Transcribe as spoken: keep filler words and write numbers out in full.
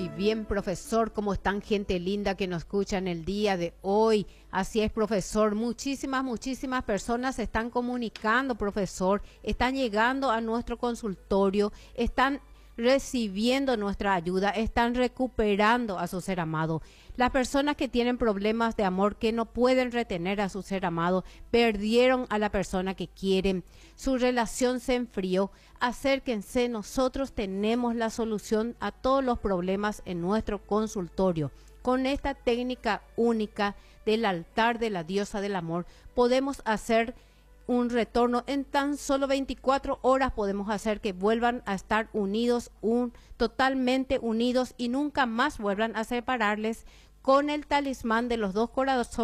Muy bien, profesor, ¿cómo están, gente linda que nos escucha en el día de hoy? Así es, profesor, muchísimas, muchísimas personas se están comunicando, profesor, están llegando a nuestro consultorio, están recibiendo nuestra ayuda, están recuperando a su ser amado. Las personas que tienen problemas de amor, que no pueden retener a su ser amado, perdieron a la persona que quieren, su relación se enfrió. Acérquense, nosotros tenemos la solución a todos los problemas en nuestro consultorio. Con esta técnica única del altar de la diosa del amor, podemos hacer un retorno en tan solo veinticuatro horas. Podemos hacer que vuelvan a estar unidos, un, totalmente unidos, y nunca más vuelvan a separarles con el talismán de los dos corazones.